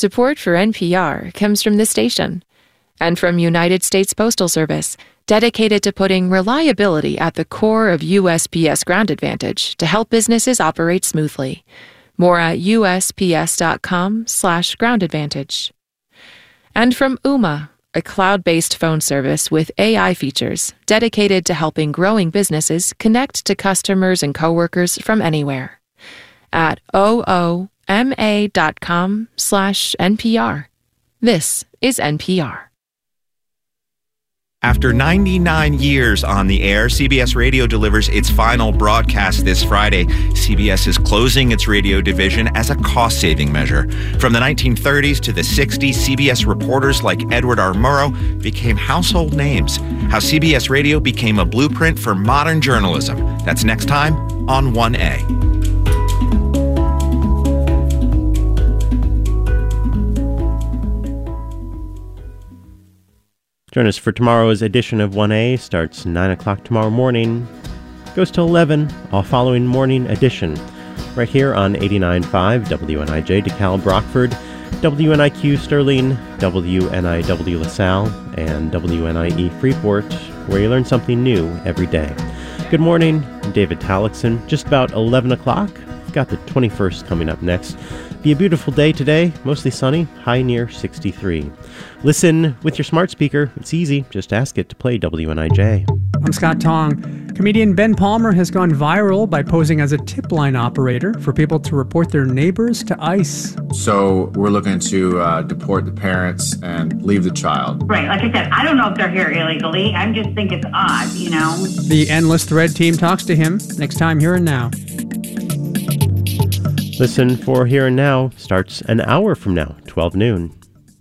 Support for NPR comes from this station and from United States Postal Service, dedicated to putting reliability at the core of USPS Ground Advantage to help businesses operate smoothly. More at USPS.com/Ground Advantage. And from Ooma, a cloud-based phone service with AI features dedicated to helping growing businesses connect to customers and coworkers from anywhere. At ooma.com/NPR. This is NPR. After 99 years on the air, CBS Radio delivers its final broadcast this Friday. CBS is closing its radio division as a cost-saving measure. From the 1930s to the 60s, CBS reporters like Edward R. Murrow became household names. How CBS Radio became a blueprint for modern journalism. That's next time on 1A. Join us for tomorrow's edition of 1A. Starts 9 o'clock tomorrow morning. Goes till 11, all following morning edition. Right here on 89.5 WNIJ DeKalb Rockford, WNIQ Sterling, WNIW LaSalle, and WNIE Freeport, where you learn something new every day. Good morning, I'm David Tallickson. Just about 11 o'clock. We've got the 21st coming up next. Be a beautiful day today, mostly sunny, high near 63. Listen with your smart speaker. It's easy. Just ask it to play WNIJ. I'm Scott Tong. Comedian Ben Palmer has gone viral by posing as a tip line operator for people to report their neighbors to ICE. So we're looking to deport the parents and leave the child. Right. Like I said, I don't know if they're here illegally. I just think it's odd, you know. The Endless Thread team talks to him next time Here and Now. Listen for Here and Now. Starts an hour from now, 12 noon.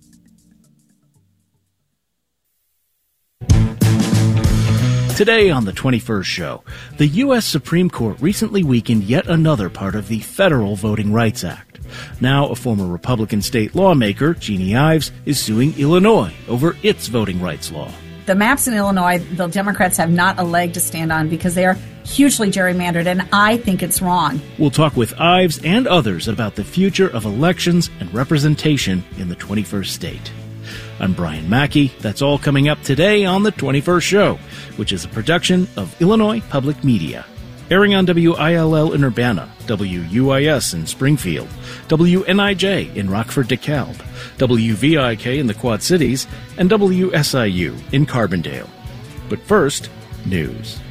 Today on the 21st show, the U.S. Supreme Court recently weakened yet another part of the Federal Voting Rights Act. Now, a former Republican state lawmaker, Jeannie Ives, is suing Illinois over its voting rights law. The maps in Illinois, the Democrats have not a leg to stand on because they are hugely gerrymandered, and I think it's wrong. We'll talk with Ives and others about the future of elections and representation in the 21st state. I'm Brian Mackey. That's all coming up today on the 21st Show, which is a production of Illinois Public Media. Airing on WILL in Urbana, WUIS in Springfield, WNIJ in Rockford DeKalb, WVIK in the Quad Cities, and WSIU in Carbondale. But first, news.